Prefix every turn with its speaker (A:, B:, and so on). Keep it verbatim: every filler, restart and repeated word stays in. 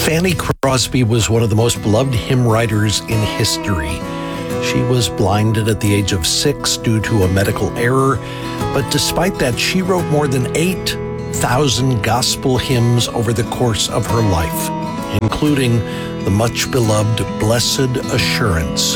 A: Fanny Crosby was one of the most beloved hymn writers in history. She was blinded at the age of six due to a medical error, but despite that, she wrote more than eight thousand gospel hymns over the course of her life, including the much beloved Blessed Assurance.